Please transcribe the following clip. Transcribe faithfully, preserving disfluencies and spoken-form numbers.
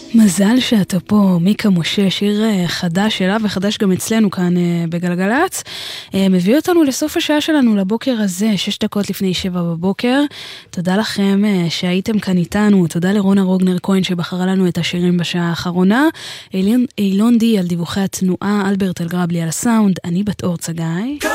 מזל שאתה פה, מיקה משה, שיר חדש שלה וחדש גם אצלנו כאן בגלגלץ. מביא אותנו לסוף השעה שלנו לבוקר הזה, שש דקות לפני שבע בבוקר. תודה לכם שהייתם כאן איתנו, תודה לרונה רוגנר כהן שבחרה לנו את השירים בשעה האחרונה, אילון די על דיווחי התנועה, אלברט אלגרבלי על הסאונד, אני בת אור צגאי.